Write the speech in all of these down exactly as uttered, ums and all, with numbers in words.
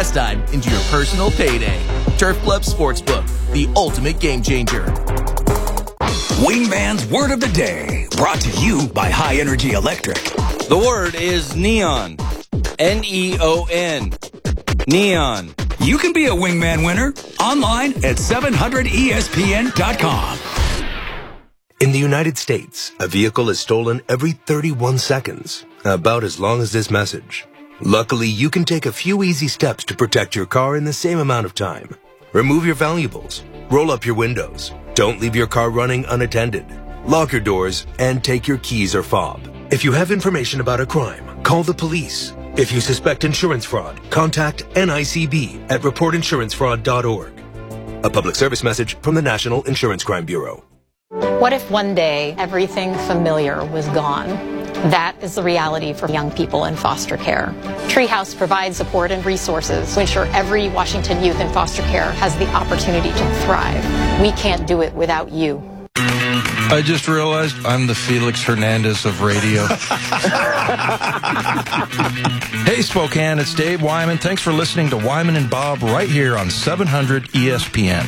pastime into your personal payday. Turf Club Sportsbook, the ultimate game changer. Wingman's Word of the Day, brought to you by High Energy Electric. The word is neon. N E O N. Neon. You can be a Wingman winner online at seven hundred E S P N dot com. In the United States, a vehicle is stolen every thirty-one seconds, about as long as this message. Luckily, you can take a few easy steps to protect your car in the same amount of time. Remove your valuables, roll up your windows, don't leave your car running unattended, lock your doors, and take your keys or fob. If you have information about a crime, call the police. If you suspect insurance fraud, contact N I C B at report insurance fraud dot org. A public service message from the National Insurance Crime Bureau. What if one day everything familiar was gone? That is the reality for young people in foster care. Treehouse provides support and resources to ensure every Washington youth in foster care has the opportunity to thrive. We can't do it without you. I just realized I'm the Felix Hernandez of radio. Hey, Spokane, it's Dave Wyman. Thanks for listening to Wyman and Bob right here on seven hundred E S P N.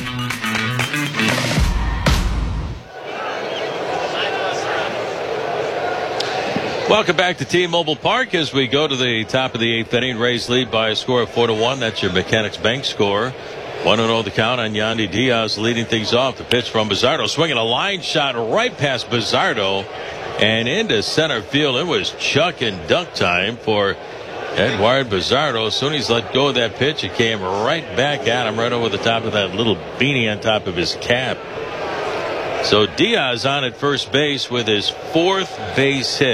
Welcome back to T-Mobile Park as we go to the top of the eighth inning. Rays lead by a score of four to one. That's your Mechanics Bank score. one and oh the count on Yandy Diaz leading things off. The pitch from Bizzardo, swinging a line shot right past Bizzardo and into center field. It was chuck and dunk time for Eduard Bizzardo. As soon as he let go of that pitch, it came right back at him, right over the top of that little beanie on top of his cap. So Diaz on at first base with his fourth base hit.